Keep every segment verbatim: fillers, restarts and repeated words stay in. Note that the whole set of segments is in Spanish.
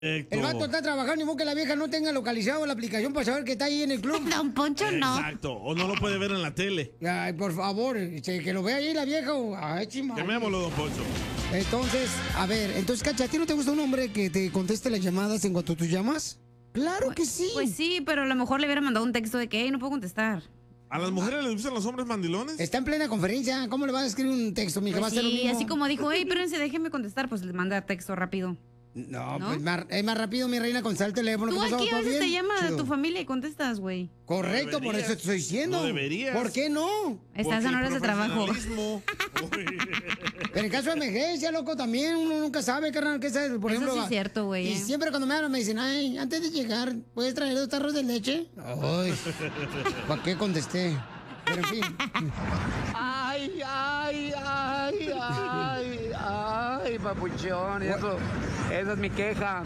El vato está trabajando y vos que la vieja no tenga localizado la aplicación para saber que está ahí en el club. Don Poncho, no. Exacto, o no lo puede ver en la tele. Ay, por favor, che, que lo vea ahí la vieja. O... Ay, chima. Llamémoslo, don Poncho. Entonces, a ver, entonces, Cacha, ¿a ti no te gusta un hombre que te conteste las llamadas en cuanto tú llamas? Claro Pues- que sí. Pues sí, pero a lo mejor le hubiera mandado un texto de que "Ey, no puedo contestar". ¿A las mujeres les gustan los hombres mandilones? Está en plena conferencia. ¿Cómo le vas a escribir un texto, mija? Pues Va a ser lo sí, mismo. así como dijo, hey, espérense, déjenme contestar, pues le manda texto rápido. No, ¿No? pues más- es más rápido, mi reina, contestar el teléfono. Tú ¿Qué pasó? aquí a ¿Todo veces te bien? llama Chido. tu familia y contestas, güey. Correcto, No por eso te estoy diciendo. No deberías. ¿Por qué no? Estás Porque en el horas de trabajo. profesionalismo- Uy. Pero en caso de emergencia, loco, también uno nunca sabe, carnal, qué sabe. Por Eso ejemplo, sí es va- cierto, güey, Y eh. siempre cuando me hablan me dicen, ay, antes de llegar, ¿puedes traer dos tarros de leche? Ay, ¿para qué contesté? Pero en fin. Ay, ay, ay, ay, ay, papuchón, eso, esa es mi queja.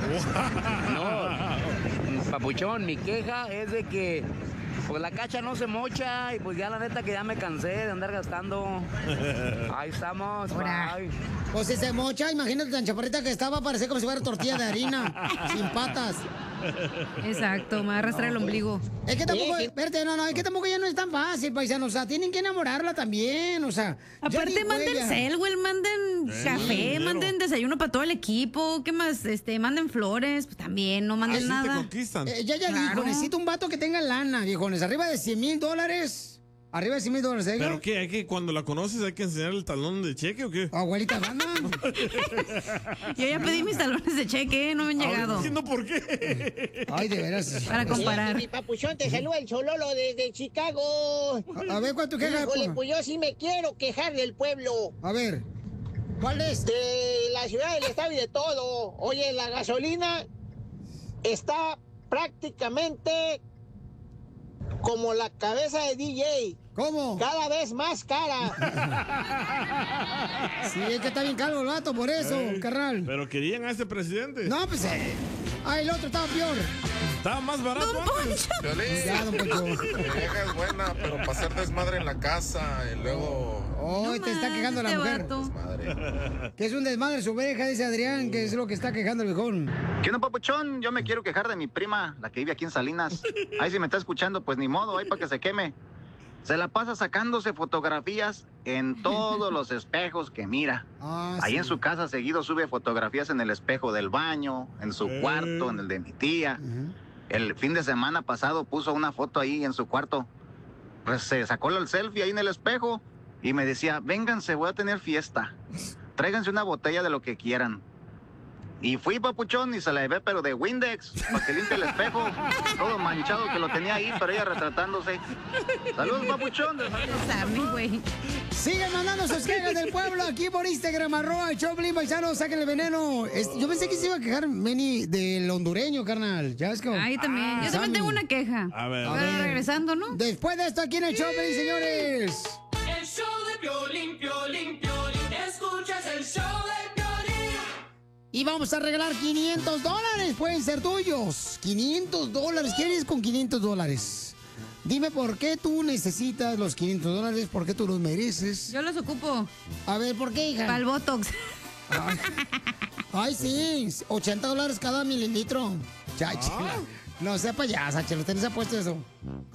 No, papuchón, mi queja es de que pues la cacha no se mocha y pues ya la neta que ya me cansé de andar gastando. Ahí estamos, Ahora. bye. Pues si se mocha, imagínate tan chaparrita que estaba, parecía como si fuera tortilla de harina, sin patas. Exacto, me va a arrastrar el ombligo. Es que tampoco, espérate, no, no, es que tampoco ya no es tan fácil, paisano. O sea, tienen que enamorarla también, o sea. ya Aparte, ni manden juega. cel, güey, manden Eh, café, dinero. manden desayuno para todo el equipo. ¿Qué más? Este, manden flores, pues también, no manden Así te nada. conquistan. Eh, ya, ya Claro. dijo, necesito un vato que tenga lana, viejones. Arriba de cien mil dólares. Arriba de cien mil dólares, ¿eh? ¿Pero qué? ¿Hay que, cuando la conoces, hay que enseñar el talón de cheque o qué? Abuelita, gana. Yo ya pedí mis talones de cheque, no me han Ahora llegado. entiendo por qué. Ay, de veras. Para comparar. Mi papuchón, te saluda el Chololo desde Chicago. A, a ver, ¿cuál es tu queja? Híjole, pues yo sí me quiero quejar del pueblo, A ver, ¿cuál es? de la ciudad, del estado y de todo. Oye, la gasolina está prácticamente como la cabeza de D J, ¿Cómo? cada vez más cara. Sí, es que está bien calvo el vato, por eso, Ey, carnal. Pero querían a ese presidente. No, pues, eh. Ah, el otro estaba peor. Estaba más barato antes. Ya, don Poncho. Mi vieja es buena, pero para hacer desmadre en la casa y luego Oh, No te está más, quejando la este mujer. vato. desmadre. Que es un desmadre su oveja, dice Adrián, que es lo que está quejando el viejón. ¿Qué onda, papuchón? Yo me quiero quejar de mi prima, la que vive aquí en Salinas. Ahí si me está escuchando, pues ni modo, ahí para que se queme. Se la pasa sacándose fotografías en todos los espejos que mira. Ah, Ahí sí. en su casa seguido sube fotografías en el espejo del baño, en su Eh. cuarto, en el de mi tía. Ujú. El fin de semana pasado puso una foto ahí en su cuarto. Pues se sacó el selfie ahí en el espejo y me decía, vénganse, voy a tener fiesta. Tráiganse una botella de lo que quieran. Y fui, papuchón, y se la llevé, pero de Windex, para que limpie el espejo. Todo manchado que lo tenía ahí, pero ella retratándose. Saludos, papuchón. de Salinas. Sammy, güey. Sigan mandando sus quejas del pueblo aquí por Instagram, arroba el Choplin, paisano, saquen el veneno. Es- yo pensé que se iba a quejar Meni del hondureño, carnal. Ya es como... Ahí también. Yo Ah, también tengo Sammy. una queja. A ver. A Pero ver. regresando, ¿no? Después de esto aquí en el Choplin, señores. El show de Piolín, Piolín, Piolín. Escuchas el show de Piolín. Y vamos a regalar quinientos dólares, pueden ser tuyos. quinientos dólares, ¿qué harías con quinientos dólares? Dime por qué tú necesitas los quinientos dólares, por qué tú los mereces. Yo los ocupo A ver, ¿por qué, hija? para el Botox. Ay, ay, sí, ochenta dólares cada mililitro. Chachi, no sea payasa, Chelo, tenés apuesto eso.